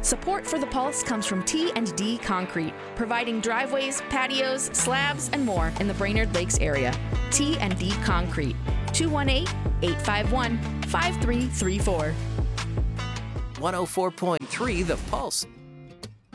Support for the Pulse comes from T&D Concrete, providing driveways, patios, slabs, and more in the Brainerd Lakes area. T&D Concrete, 218-851-5334. 104.3 The Pulse.